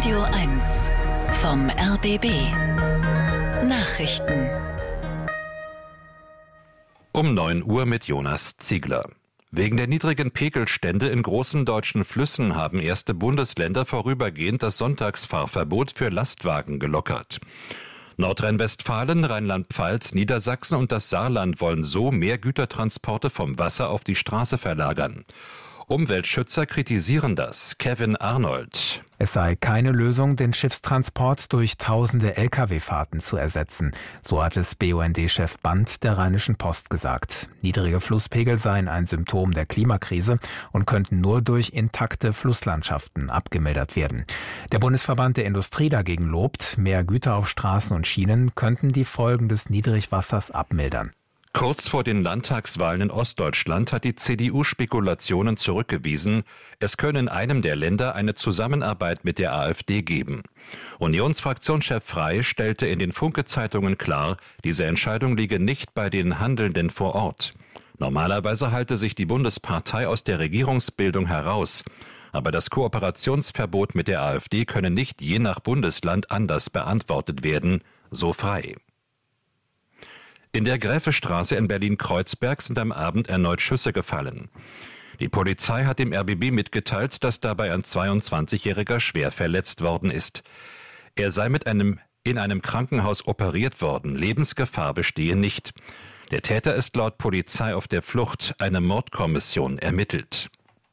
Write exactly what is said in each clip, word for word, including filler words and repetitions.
Radio eins vom R B B. Nachrichten. Um neun Uhr mit Jonas Ziegler. Wegen der niedrigen Pegelstände in großen deutschen Flüssen haben erste Bundesländer vorübergehend das Sonntagsfahrverbot für Lastwagen gelockert. Nordrhein-Westfalen, Rheinland-Pfalz, Niedersachsen und das Saarland wollen so mehr Gütertransporte vom Wasser auf die Straße verlagern. Umweltschützer kritisieren das. Kevin Arnold. Es sei keine Lösung, den Schiffstransport durch tausende L K W-Fahrten zu ersetzen. So hat es B U N D-Chef Band der Rheinischen Post gesagt. Niedrige Flusspegel seien ein Symptom der Klimakrise und könnten nur durch intakte Flusslandschaften abgemildert werden. Der Bundesverband der Industrie dagegen lobt, mehr Güter auf Straßen und Schienen könnten die Folgen des Niedrigwassers abmildern. Kurz vor den Landtagswahlen in Ostdeutschland hat die C D U Spekulationen zurückgewiesen, es könne in einem der Länder eine Zusammenarbeit mit der AfD geben. Unionsfraktionschef Frey stellte in den Funke-Zeitungen klar, diese Entscheidung liege nicht bei den Handelnden vor Ort. Normalerweise halte sich die Bundespartei aus der Regierungsbildung heraus. Aber das Kooperationsverbot mit der AfD könne nicht je nach Bundesland anders beantwortet werden, so Frey. In der Gräfestraße in Berlin-Kreuzberg sind am Abend erneut Schüsse gefallen. Die Polizei hat dem R B B mitgeteilt, dass dabei ein zweiundzwanzigjähriger schwer verletzt worden ist. Er sei mit einem, in einem Krankenhaus operiert worden. Lebensgefahr bestehe nicht. Der Täter ist laut Polizei auf der Flucht. Eine Mordkommission ermittelt.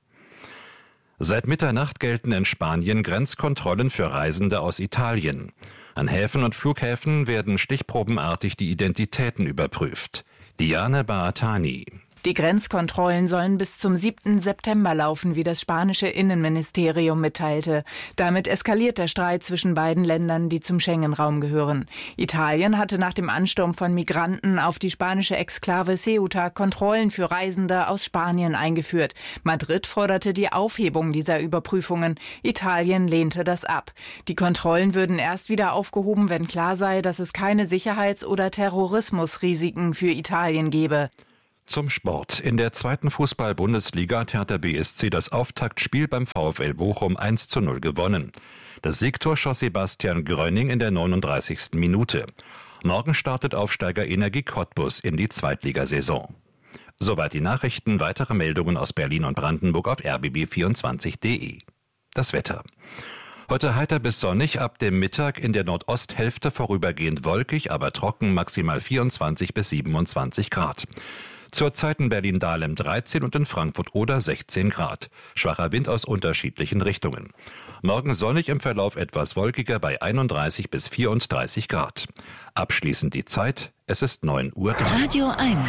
Seit Mitternacht gelten in Spanien Grenzkontrollen für Reisende aus Italien. An Häfen und Flughäfen werden stichprobenartig die Identitäten überprüft. Diane Baatani. Die Grenzkontrollen sollen bis zum siebten September laufen, wie das spanische Innenministerium mitteilte. Damit eskaliert der Streit zwischen beiden Ländern, die zum Schengen-Raum gehören. Italien hatte nach dem Ansturm von Migranten auf die spanische Exklave Ceuta Kontrollen für Reisende aus Spanien eingeführt. Madrid forderte die Aufhebung dieser Überprüfungen. Italien lehnte das ab. Die Kontrollen würden erst wieder aufgehoben, wenn klar sei, dass es keine Sicherheits- oder Terrorismusrisiken für Italien gebe. Zum Sport. In der zweiten Fußball-Bundesliga hat Hertha B S C das Auftaktspiel beim VfL Bochum eins zu null gewonnen. Das Siegtor schoss Sebastian Gröning in der neununddreißigsten Minute. Morgen startet Aufsteiger Energie Cottbus in die Zweitligasaison. Soweit die Nachrichten. Weitere Meldungen aus Berlin und Brandenburg auf r b b vierundzwanzig punkt d e. Das Wetter. Heute heiter bis sonnig, ab dem Mittag in der Nordosthälfte vorübergehend wolkig, aber trocken, maximal vierundzwanzig bis siebenundzwanzig Grad. Zurzeit in Berlin-Dahlem dreizehn und in Frankfurt-Oder sechzehn Grad. Schwacher Wind aus unterschiedlichen Richtungen. Morgen sonnig, im Verlauf etwas wolkiger bei einunddreißig bis vierunddreißig Grad. Abschließend die Zeit, es ist neun Uhr drei. Radio eins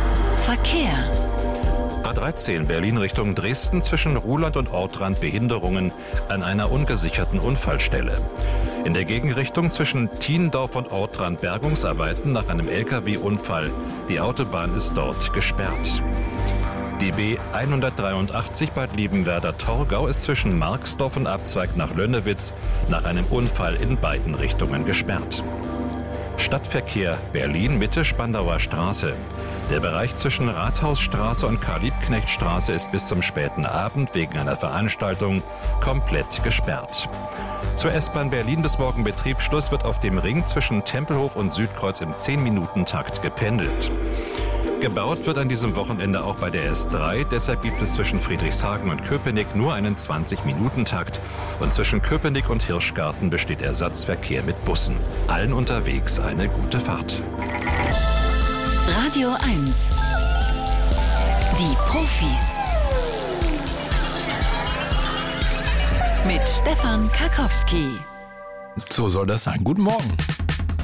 Verkehr. A dreizehn Berlin Richtung Dresden zwischen Ruhland und Ortrand Behinderungen an einer ungesicherten Unfallstelle. In der Gegenrichtung zwischen Thiendorf und Ortrand Bergungsarbeiten nach einem L K W-Unfall. Die Autobahn ist dort gesperrt. Die B hundertdreiundachtzig Bad Liebenwerda-Torgau ist zwischen Marxdorf und Abzweig nach Lönnewitz nach einem Unfall in beiden Richtungen gesperrt. Stadtverkehr Berlin-Mitte Spandauer Straße. Der Bereich zwischen Rathausstraße und Karl-Liebknecht-Straße ist bis zum späten Abend wegen einer Veranstaltung komplett gesperrt. Zur S-Bahn Berlin bis morgen Betriebsschluss wird auf dem Ring zwischen Tempelhof und Südkreuz im zehn-Minuten-Takt gependelt. Gebaut wird an diesem Wochenende auch bei der S drei, deshalb gibt es zwischen Friedrichshagen und Köpenick nur einen zwanzig-Minuten-Takt und zwischen Köpenick und Hirschgarten besteht Ersatzverkehr mit Bussen. Allen unterwegs eine gute Fahrt. Radio eins. Die Profis. Mit Stefan Karkowski. So soll das sein. Guten Morgen.